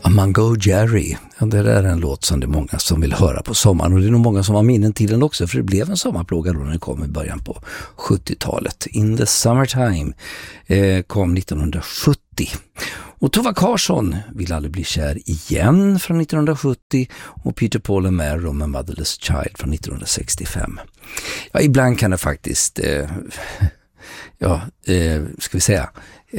Mungo Jerry. Ja, det där är en låt som det är många som vill höra på sommaren, och det är nog många som har minnen till den också, för det blev en sommarplåga då när den kom i början på 70-talet. In the Summertime kom 1970. Och Tova Karlsson vill aldrig bli kär igen från 1970, och Peter Paul and Mary med Motherless Child från 1965. Ja, ibland kan det faktiskt ska vi säga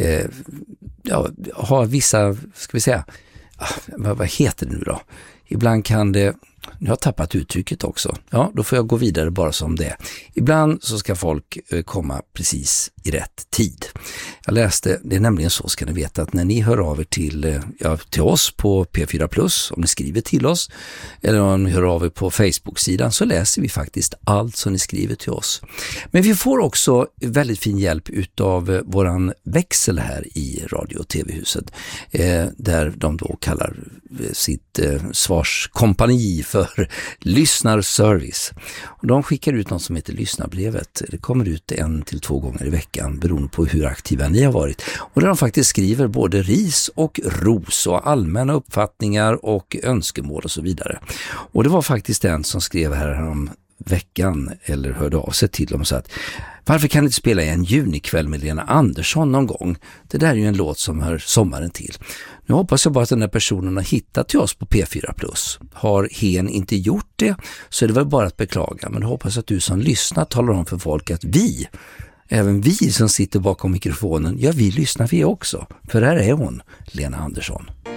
ha vissa, ska vi säga, vad heter det nu då? Ibland kan det, nu har jag tappat uttrycket också. Ja, då får jag gå vidare bara som det. Ibland så ska folk komma precis i rätt tid. Jag läste, det är nämligen så, ska ni veta, att när ni hör av er till oss på P4+, om ni skriver till oss, eller om ni hör av er på Facebook-sidan, så läser vi faktiskt allt som ni skriver till oss. Men vi får också väldigt fin hjälp utav våran växel här i Radio- och TV-huset, där de då kallar sitt svarskompani för lyssnarservice. Och de skickar ut något som heter lyssnarbrevet. Det kommer ut 1 till 2 gånger i veckan beroende på hur aktiva ni har varit. Och där de faktiskt skriver både ris och ros och allmänna uppfattningar och önskemål och så vidare. Och det var faktiskt en som skrev här om veckan, eller hörde av sig till dem och sa att varför kan ni inte spela en junikväll med Lena Andersson någon gång? Det där är ju en låt som hör sommaren till. Nu hoppas jag bara att den här personen har hittat till oss på P4+. Har hen inte gjort det, så är det väl bara att beklaga. Men jag hoppas att du som lyssnar talar om för folk att även vi som sitter bakom mikrofonen, ja, vi lyssnar vi också. För här är hon, Lena Andersson.